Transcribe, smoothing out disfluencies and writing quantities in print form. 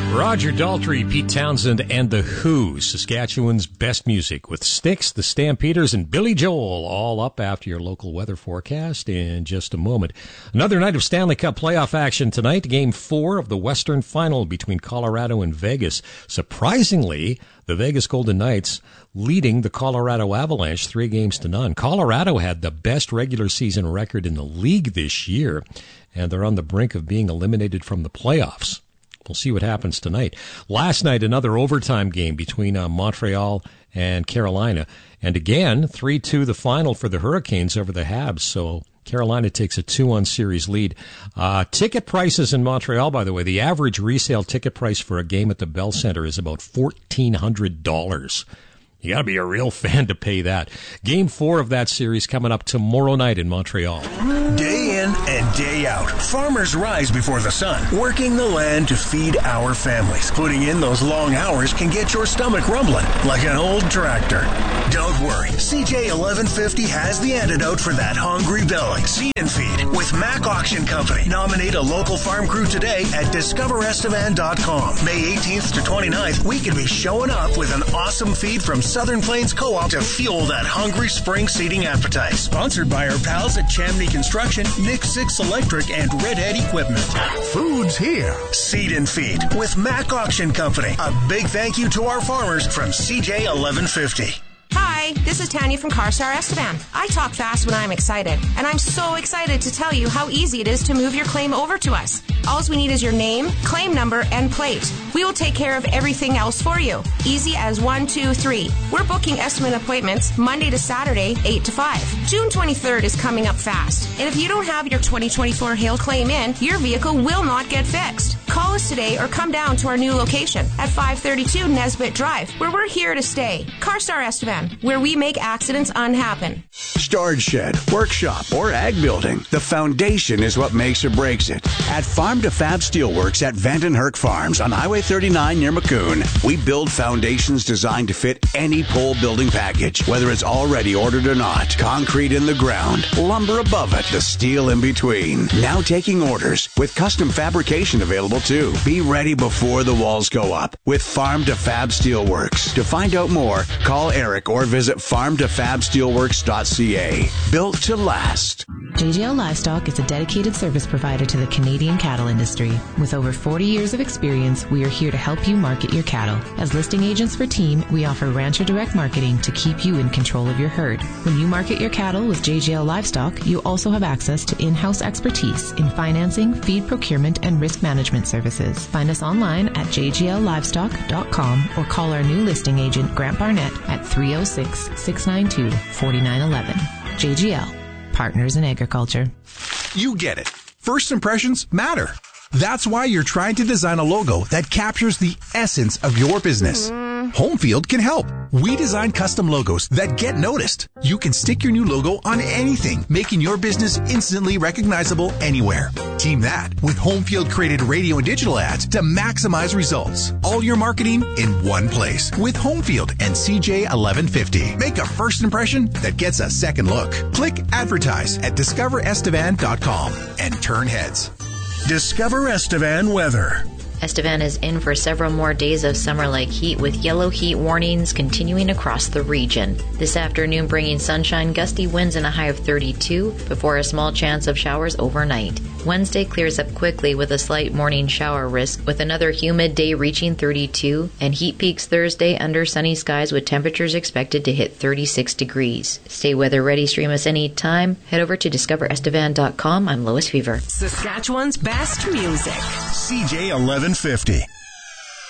Roger Daltrey, Pete Townsend, and The Who, Saskatchewan's best music, with Styx, the Stampeders, and Billy Joel, all up after your local weather forecast in just a moment. Another night of Stanley Cup playoff action tonight, Game 4 of the Western Final between Colorado and Vegas. Surprisingly, the Vegas Golden Knights leading the Colorado Avalanche 3-0. Colorado had the best regular season record in the league this year, and they're on the brink of being eliminated from the playoffs. We'll see what happens tonight. Last night, another overtime game between Montreal and Carolina. And again, 3-2 the final for the Hurricanes over the Habs. So Carolina takes a 2-1 series lead. Ticket prices in Montreal, by the way, the average resale ticket price for a game at the Bell Center is about $1,400. You got to be a real fan to pay that. Game 4 of that series coming up tomorrow night in Montreal. Day in and day out, farmers rise before the sun, working the land to feed our families. Putting in those long hours can get your stomach rumbling like an old tractor. Don't worry, CJ 1150 has the antidote for that hungry belly. Seed and Feed with Mac Auction Company. Nominate a local farm crew today at discoverestevan.com. May 18th to 29th, we could be showing up with an awesome feed from Southern Plains Co-op to fuel that hungry spring seeding appetite. Sponsored by our pals at Chamney Construction, Nick 6 Electric, and Redhead Equipment. Food's here. Seed and Feed with Mac Auction Company. A big thank you to our farmers from CJ 1150. Hi, this is Tanya from CarStar Estevan. I talk fast when I'm excited, and I'm so excited to tell you how easy it is to move your claim over to us. All we need is your name, claim number, and plate. We will take care of everything else for you. Easy as 1, 2, 3. We're booking estimate appointments Monday to Saturday, 8 to 5. June 23rd is coming up fast, and if you don't have your 2024 hail claim in, your vehicle will not get fixed. Call us today or come down to our new location at 532 Nesbitt Drive, where we're here to stay. CarStar Estevan, where we make accidents unhappen. Storage shed, workshop, or ag building, the foundation is what makes or breaks it. At Farm to Fab Steelworks at Vanden Herk Farms on Highway 39 near Maccoon, we build foundations designed to fit any pole building package, whether it's already ordered or not. Concrete in the ground, lumber above it, the steel in between. Now taking orders with custom fabrication available too. Be ready before the walls go up with Farm to Fab Steelworks. To find out more, call Eric or visit farmtofabsteelworks.ca. Built to last. JGL Livestock is a dedicated service provider to the Canadian cattle industry. With over 40 years of experience, we are here to help you market your cattle. As listing agents for Team, we offer Rancher Direct Marketing to keep you in control of your herd. When you market your cattle with JGL Livestock, you also have access to in-house expertise in financing, feed procurement, and risk management services. Find us online at jgllivestock.com or call our new listing agent, Grant Barnett, at 306-692-4911. JGL, Partners in Agriculture. You get it. First impressions matter. That's why you're trying to design a logo that captures the essence of your business. Homefield can help. We design custom logos that get noticed. You can stick your new logo on anything, making your business instantly recognizable anywhere. Team that with Homefield created radio and digital ads to maximize results. All your marketing in one place with Homefield and CJ 1150. Make a first impression that gets a second look. Click advertise at discoverestevan.com and turn heads. Discover Estevan weather. Estevan is in for several more days of summer-like heat with yellow heat warnings continuing across the region. This afternoon bringing sunshine, gusty winds, and a high of 32 before a small chance of showers overnight. Wednesday clears up quickly with a slight morning shower risk with another humid day reaching 32 and heat peaks Thursday under sunny skies with temperatures expected to hit 36 degrees. Stay weather ready, stream us anytime. Head over to discoverestevan.com. I'm Lois Fever. Saskatchewan's best music. CJ 1150.